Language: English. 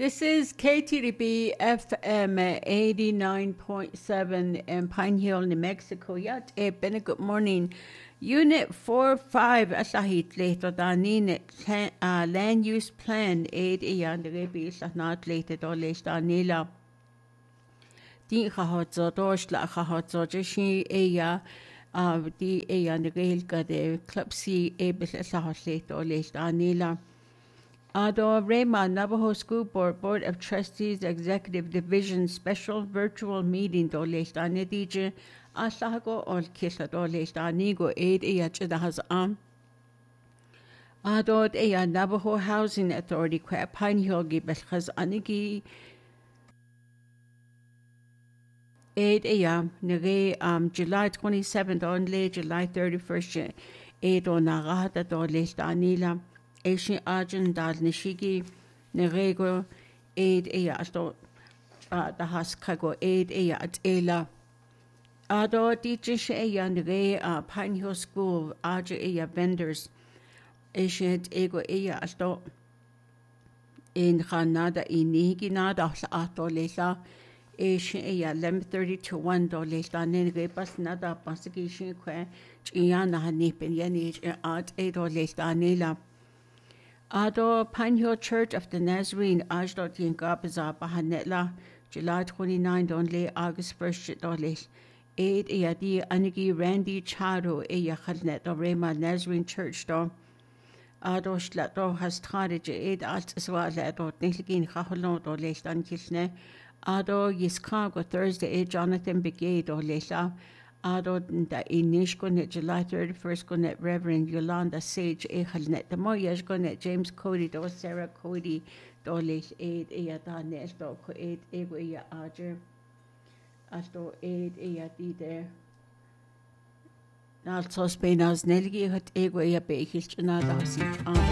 This is KTDB FM 89.7 in Pine Hill, New Mexico. Yat been a good morning. Unit 4-5 asahit later danin land use plan aid iyan the rebi not later or later nila. Din hahozo dosh la hahozo jeshi eya di eyan the rail gade club C able asahot later or later nila. Ado Rema Navajo School Board of Trustees Executive Division Special Virtual Meeting do leistane DJ asago ol kisa do leistanigo aid has Ado eya Navajo Housing Authority kwa Pine Hill gibes has anigi aid nege July 27th only July 31st aid on nagata do leistanila Asian Arjun dal Nishigi Nerego aid asto the Haskago aid at Ela Ado teachers Nere Pine Hill School Aja vendors Asian ego asto in Hanada inigi nada ato lesa Asian lem 30-1 lesa Nere pas nada pasigation que Giana Hanipin Yanich at 8 lesa Nela Ado Pine Hill Church of the Nazarene Ajdot Yingabaza Bahanetla July 29 only August 1st dollars 8 Ayadi Anigi Randy Charo Ayakhalnet or Rema Nazarene Church do Ado Shlato has started 8 at Swala dot Nilgin Haholon or Lestan Kisne Ado Yiskago Thursday Jonathan Brigade or Lesa Ado da Inish Gonet July 31st Gonet Reverend Yolanda Sage Ehalnet the Moyash Gonet James Cody do Sarah Cody Dolis 8 Eyata Nesto 8 Egoya Ager Asto 8 Eyati there Also Spain as Nelgi hat Egoya Bakis Nada